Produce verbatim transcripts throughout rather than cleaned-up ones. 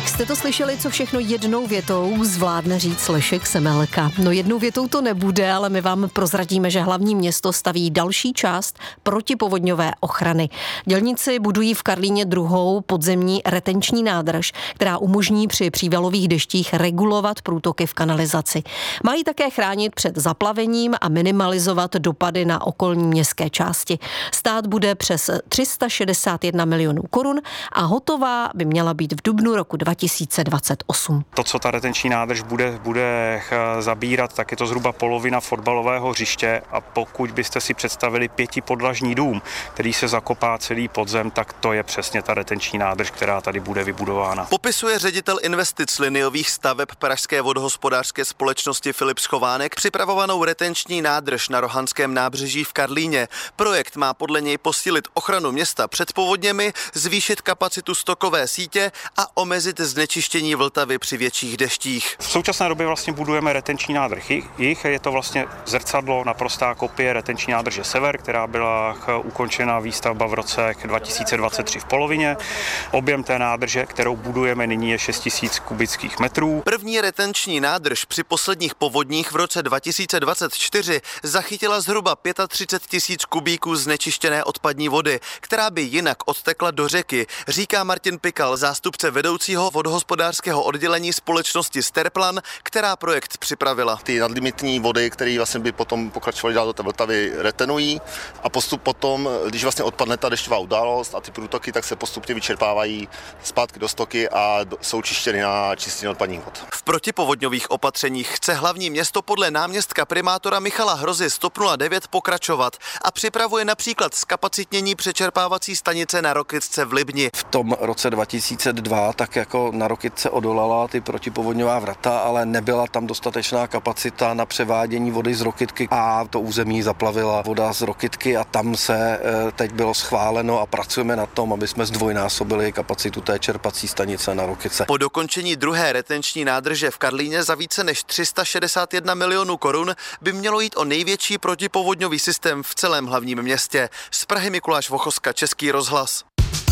Tak jste to slyšeli, co všechno jednou větou zvládne říct Lešek Semmelka. No jednou větou to nebude, ale my vám prozradíme, že hlavní město staví další část protipovodňové ochrany. Dělníci budují v Karlíně druhou podzemní retenční nádrž, která umožní při přívalových deštích regulovat průtoky v kanalizaci. Mají také chránit před zaplavením a minimalizovat dopady na okolní městské části. Stát bude přes tři sta šedesát jedna milionů korun a hotová by měla být v dubnu roku dva tisíce dvacet osm. To, co ta retenční nádrž bude, bude zabírat, tak je to zhruba polovina fotbalového hřiště a pokud byste si představili pětipodlažní dům, který se zakopá celý podzem, tak to je přesně ta retenční nádrž, která tady bude vybudována. Popisuje ředitel investic liniových staveb Pražské vodohospodářské společnosti Filip Schovánek připravovanou retenční nádrž na Rohanském nábřeží v Karlíně. Projekt má podle něj posílit ochranu města před povodněmi, zvýšit kapacitu stokové sítě a omezit znečištění Vltavy při větších deštích. V současné době vlastně budujeme retenční nádrž jich, je to vlastně zrcadlo, naprostá kopie retenční nádrže Sever, která byla ukončena výstavba v roce dva tisíce dvacet tři v polovině. Objem té nádrže, kterou budujeme nyní, je šest tisíc kubických metrů. První retenční nádrž při posledních povodních v roce dva tisíce dvacet čtyři zachytila zhruba třicet pět tisíc kubíků znečištěné odpadní vody, která by jinak odtekla do řeky, říká Martin Pikal, zástupce vedoucího vodohospodářského oddělení společnosti Sterplan, která projekt připravila. Ty nadlimitní vody, které vlastně by potom pokračovaly dál do té Vltavy, retenují a postup potom, když vlastně odpadne ta dešťová událost a ty průtoky, tak se postupně vyčerpávají zpátky do stoky a jsou čištěny na čistení odpadních vod. V protipovodňových opatřeních chce hlavní město podle náměstka primátora Michala Hrozy z TOP nula devět pokračovat a připravuje například zkapacitnění přečerpávací stanice na Rokytce v Libni. V tom roce dva tisíce dva tak jako na Rokytce odolala ty protipovodňová vrata, ale nebyla tam dostatečná kapacita na převádění vody z Rokytky a to území zaplavila voda z Rokytky a tam se teď bylo schváleno a pracujeme na tom, aby jsme zdvojnásobili kapacitu té čerpací stanice na Rokytce. Po dokončení druhé retenční nádrže v Karlíně za více než tři sta šedesát jedna milionů korun by mělo jít o největší protipovodňový systém v celém hlavním městě. Z Prahy Mikuláš Vochoska, Český rozhlas.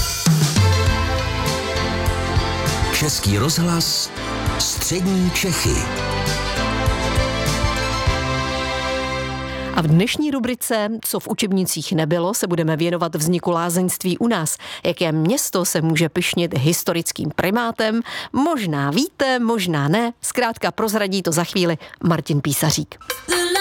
Český rozhlas, střední Čechy. A v dnešní rubrice Co v učebnicích nebylo se budeme věnovat vzniku lázeňství u nás. Jaké město se může pyšnit historickým primátem? Možná víte, možná ne. Zkrátka prozradí to za chvíli Martin Písařík.